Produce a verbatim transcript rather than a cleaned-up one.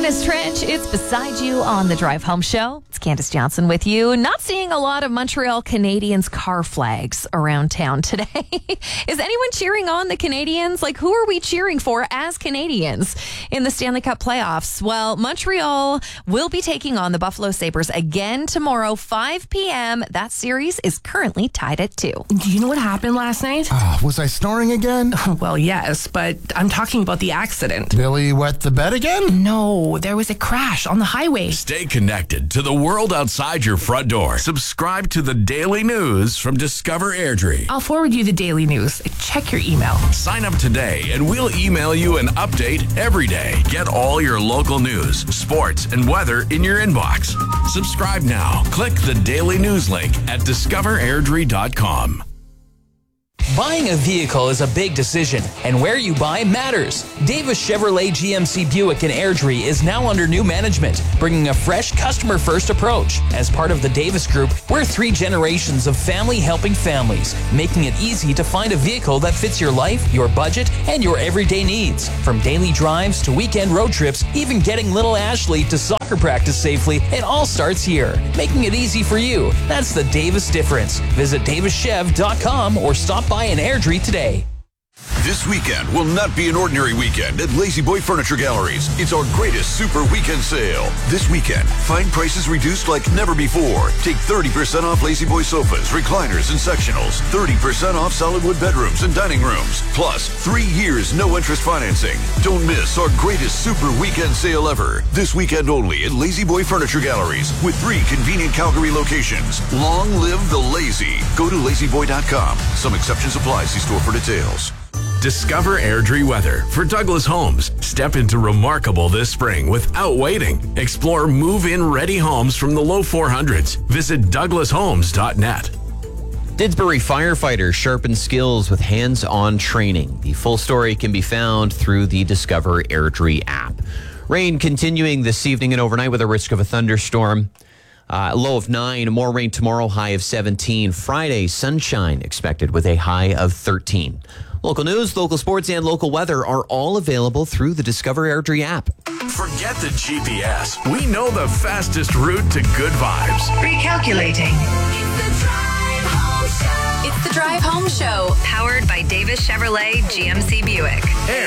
is Trench. It's beside you on the Drive Home Show. It's Candace Johnson with you. Not seeing a lot of Montreal Canadiens car flags around town today. Is anyone cheering on the Canadiens? Like, who are we cheering for as Canadians in the Stanley Cup playoffs? Well, Montreal will be taking on the Buffalo Sabres again tomorrow, five p.m. That series is currently tied at two. Do you know what happened last night? Uh, was I snoring again? Well, yes, but I'm talking about the accident. Billy wet the bed again? No, there was a crash on the highway. Stay connected to the world outside your front door. Subscribe to the daily news from Discover Airdrie. I'll forward you the daily news. Check your email. Sign up today and we'll email you an update every day. Get all your local news, sports, and weather in your inbox. Subscribe now. Click the daily news link at discover airdrie dot com. Buying a vehicle is a big decision, and where you buy matters. Davis Chevrolet G M C Buick in Airdrie is now under new management, bringing a fresh customer-first approach. As part of the Davis Group, we're three generations of family helping families, making it easy to find a vehicle that fits your life, your budget, and your everyday needs. From daily drives to weekend road trips, even getting little Ashley to soccer practice safely, it all starts here, making it easy for you. That's the Davis difference. Visit davis chev dot com or stop by in Airdrie today. This weekend will not be an ordinary weekend at Lazy Boy Furniture Galleries. It's our greatest super weekend sale. This weekend, find prices reduced like never before. Take thirty percent off Lazy Boy sofas, recliners, and sectionals. thirty percent off solid wood bedrooms and dining rooms. Plus, three years no interest financing. Don't miss our greatest super weekend sale ever. This weekend only at Lazy Boy Furniture Galleries with three convenient Calgary locations. Long live the lazy. Go to lazy boy dot com. Some exceptions apply. See store for details. Discover Airdrie weather for Douglas Homes. Step into remarkable this spring without waiting. Explore move-in ready homes from the low four hundreds. Visit douglas homes dot net. Didsbury firefighters sharpen skills with hands-on training. The full story can be found through the Discover Airdrie app. Rain continuing this evening and overnight with a risk of a thunderstorm. Uh, low of nine, more rain tomorrow, high of seventeen. Friday, sunshine expected with a high of thirteen. Local news, local sports, and local weather are all available through the Discover Airdrie app. Forget the G P S. We know the fastest route to good vibes. Recalculating. It's the Drive Home Show, powered by Davis Chevrolet G M C Buick. Air